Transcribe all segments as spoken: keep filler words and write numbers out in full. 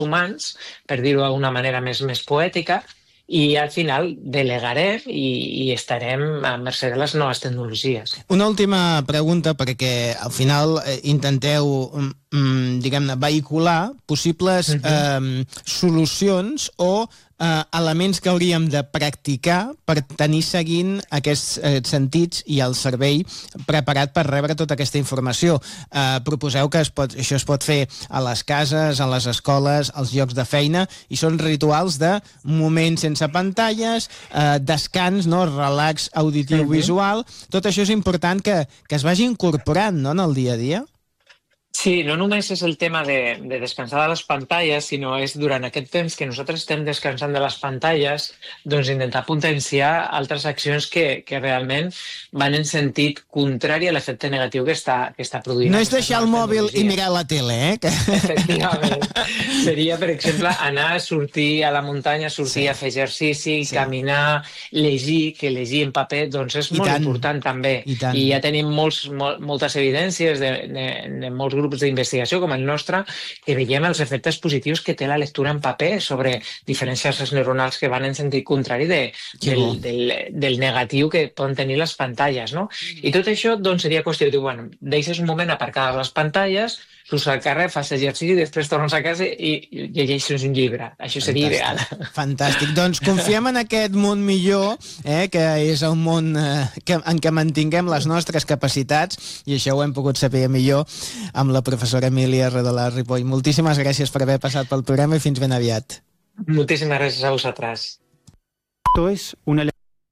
humans, per dir-ho d'una manera més, més poètica, i al final delegarem i, i estarem a mercè de les noves tecnologies. Una última pregunta, perquè al final eh, intenteu, mm, diguem-ne, vehicular possibles uh-huh. eh, solucions o eh, elements que hauríem de practicar per tenir seguint aquests eh, sentits i el cervell preparat per rebre tota aquesta informació. Eh, proposeu que es pot, això es pot fer a les cases, a les escoles, als llocs de feina, i són rituals de moments sense pantalles, eh, descans, no? Relax auditiu-visual. Tot això és important que, que es vagi incorporant, no?, en el dia a dia. Sí, no només és el tema de, de descansar de les pantalles, sinó és durant aquest temps que nosaltres estem descansant de les pantalles, doncs intentar potenciar altres accions que, que realment van en sentit contrari a l'efecte negatiu que està, que està produint. No és deixar el mòbil i mirar la tele, eh? Que... Efectivament. Seria, per exemple, anar a sortir a la muntanya, sortir sí. a fer exercici, sí. caminar, llegir, que llegir en paper doncs és I molt tant. important també. I, I ja tenim molts, mol, moltes evidències de, de, de molts grups d'investigació com el nostre, que veiem els efectes positius que té la lectura en paper sobre diferents xarxes neuronals que van en sentit contrari de, del, del, del negatiu que poden tenir les pantalles, no? I tot això doncs, seria qüestió de dir, bueno, deixes un moment aparcades les pantalles, surts al carrer, fas exercici, després tornes a casa i llegeixes un llibre. Això seria Fantàstic. ideal. Fantàstic. Doncs confiem en aquest món millor, eh, que és el món eh, que, en què mantinguem les nostres capacitats, i això ho hem pogut saber millor amb la professora Emília Redolà Ripoll. Moltíssimes gràcies per haver passat pel programa i fins ben aviat. Moltíssimes gràcies a vosaltres. Esto es una...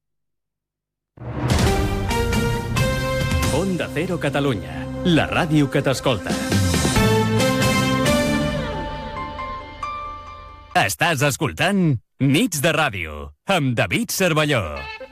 Onda Cero Catalunya, la ràdio que t'escolta. Estàs escoltant Nits de Ràdio amb David Cervelló.